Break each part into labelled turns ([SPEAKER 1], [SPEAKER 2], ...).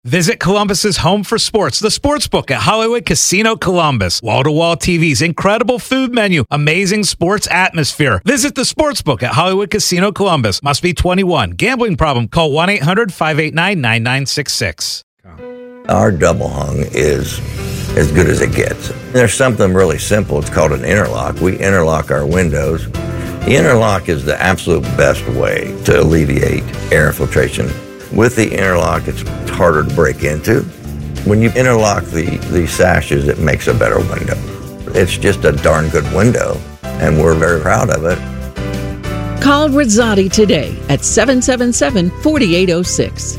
[SPEAKER 1] Visit Columbus's home for sports, the Sportsbook at Hollywood Casino Columbus. Wall-to-wall TVs, incredible food menu, amazing sports atmosphere. Visit the Sportsbook at Hollywood Casino Columbus. Must be 21. Gambling problem? Call 1-800-589-9966.
[SPEAKER 2] Our double hung is as good as it gets. There's something really simple. It's called an interlock. We interlock our windows. The interlock is the absolute best way to alleviate air infiltration. With the interlock, it's harder to break into. When you interlock the sashes, it makes a better window. It's just a darn good window, and we're very proud of it.
[SPEAKER 3] Call Rizzotti today at 777-4806.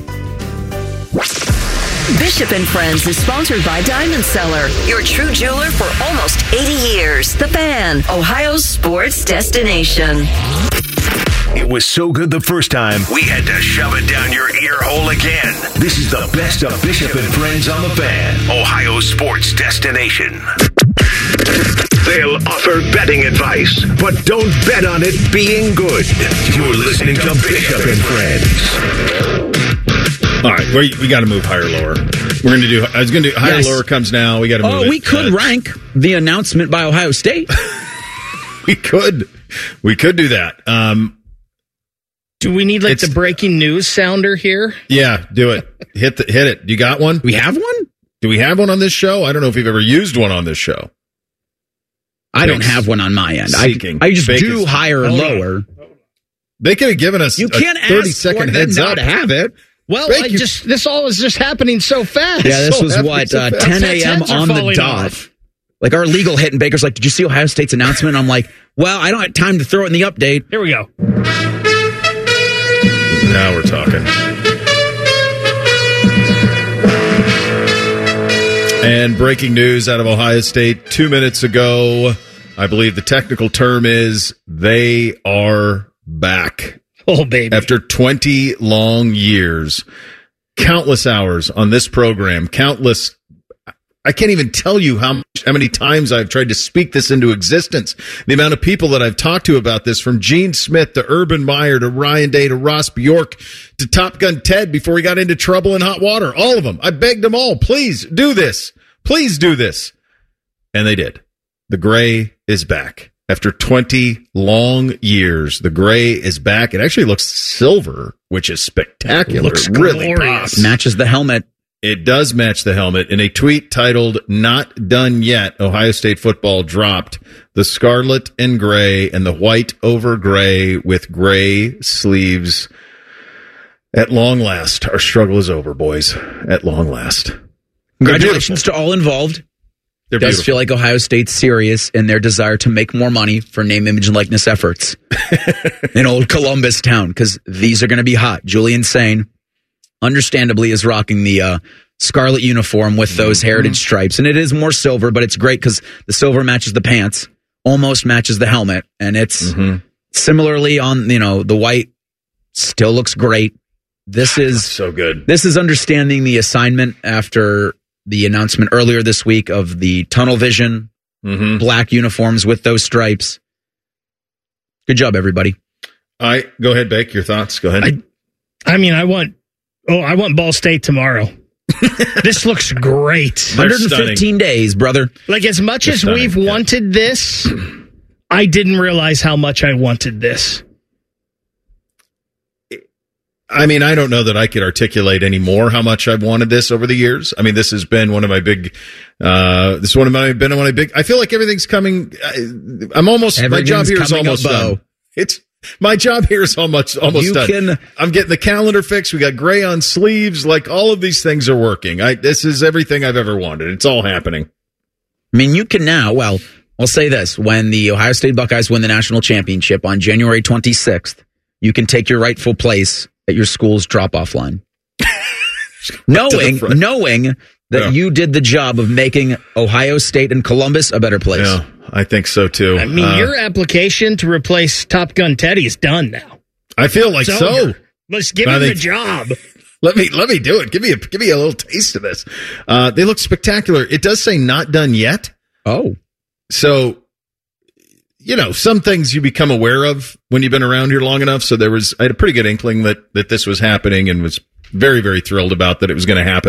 [SPEAKER 4] Bishop & Friends is sponsored by Diamond Seller, your true jeweler for almost 80 years. The Fan, Ohio's sports destination.
[SPEAKER 5] It was so good the first time, we had to shove it down your ear hole again. This is the best of Bishop & Friends on the Fan, Ohio's sports destination. They'll offer betting advice, but don't bet on it being good. You're listening to Bishop & Friends.
[SPEAKER 6] All right, we got to move higher, lower. We're going to do. I was going to do higher, lower comes now. We got to move.
[SPEAKER 7] Oh, we could rank the announcement by Ohio State.
[SPEAKER 6] We could do that.
[SPEAKER 8] Do we need the breaking news sounder here?
[SPEAKER 6] Yeah, do it. Hit it. You got one?
[SPEAKER 7] We have one?
[SPEAKER 6] Do we have one on this show? I don't know if you've ever used one on this show.
[SPEAKER 7] I don't have one on my end. I just do higher and lower.
[SPEAKER 6] They could have given us
[SPEAKER 7] you can't
[SPEAKER 6] a 30-second heads up
[SPEAKER 7] to have it.
[SPEAKER 8] Well, this all is just happening so fast.
[SPEAKER 7] Yeah, this was 10 a.m. on the dot. Off. Like our legal hit, and Baker's like, "Did you see Ohio State's announcement?" I'm like, "Well, I don't have time to throw it in the update."
[SPEAKER 8] Here we go.
[SPEAKER 6] Now we're talking. And breaking news out of Ohio State 2 minutes ago. I believe the technical term is they are back.
[SPEAKER 8] Oh, baby.
[SPEAKER 6] After 20 long years, countless hours on this program, I can't even tell you how many times I've tried to speak this into existence. The amount of people that I've talked to about this, from Gene Smith to Urban Meyer to Ryan Day to Ross Bjork to Top Gun Ted before he got into trouble in hot water. All of them. I begged them all, please do this. Please do this. And they did. The gray is back. After 20 long years, the gray is back. It actually looks silver, which is spectacular.
[SPEAKER 8] It looks
[SPEAKER 6] really
[SPEAKER 8] glorious.
[SPEAKER 7] Matches the helmet.
[SPEAKER 6] It does match the helmet. In a tweet titled "Not Done Yet," Ohio State football dropped the scarlet and gray and the white over gray with gray sleeves. At long last, our struggle is over, boys. At long last.
[SPEAKER 7] Congratulations to all involved. It does feel like Ohio State's serious in their desire to make more money for name, image, and likeness efforts in old Columbus town, because these are going to be hot. Julian Sane, understandably, is rocking the scarlet uniform with those heritage stripes. And it is more silver, but it's great because the silver matches the pants, almost matches the helmet. And it's similarly on, the white still looks great. This is
[SPEAKER 6] so good.
[SPEAKER 7] This is understanding the assignment after the announcement earlier this week of the tunnel vision, black uniforms with those stripes. Good job, everybody.
[SPEAKER 6] Go ahead, Bake. Your thoughts. Go ahead.
[SPEAKER 8] I want Ball State tomorrow. This looks great.
[SPEAKER 7] 115 days, brother.
[SPEAKER 8] Like, as much as we've wanted this, I didn't realize how much I wanted this.
[SPEAKER 6] I don't know that I could articulate any more how much I've wanted this over the years. This has been one of my big, I feel like everything's coming. My job here is almost done. My job here is almost done. I'm getting the calendar fixed. We got gray on sleeves. Like, all of these things are working. This is everything I've ever wanted. It's all happening.
[SPEAKER 7] You can now, I'll say this. When the Ohio State Buckeyes win the national championship on January 26th, you can take your rightful place at your school's drop-off line. knowing that you did the job of making Ohio State and Columbus a better place.
[SPEAKER 6] Yeah, I think so, too.
[SPEAKER 8] Your application to replace Top Gun Teddy is done now.
[SPEAKER 6] I feel like so.
[SPEAKER 8] Let's give him the job.
[SPEAKER 6] Let me do it. Give me a little taste of this. They look spectacular. It does say "not done yet."
[SPEAKER 7] Oh.
[SPEAKER 6] So, some things you become aware of when you've been around here long enough. So I had a pretty good inkling that this was happening, and was very, very thrilled about that it was going to happen.